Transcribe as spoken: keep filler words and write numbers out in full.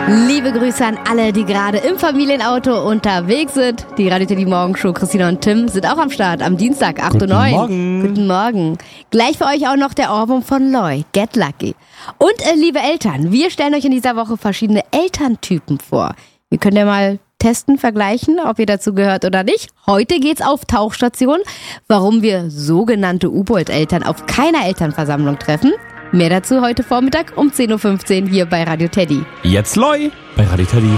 Liebe Grüße an alle, die gerade im Familienauto unterwegs sind. Die Radio Teddy Morgenshow, Christina und Tim sind auch am Start am Dienstag, acht Uhr neun. Guten Morgen. Guten Morgen. Gleich für euch auch noch der Ohrwurm von Loy, Get Lucky. Und äh, liebe Eltern, wir stellen euch in dieser Woche verschiedene Elterntypen vor. Ihr könnt ja mal testen, vergleichen, ob ihr dazu gehört oder nicht. Heute geht's auf Tauchstation, warum wir sogenannte U-Boot-Eltern auf keiner Elternversammlung treffen. Mehr dazu heute Vormittag um zehn Uhr fünfzehn hier bei Radio Teddy. Jetzt Loy bei Radio Teddy.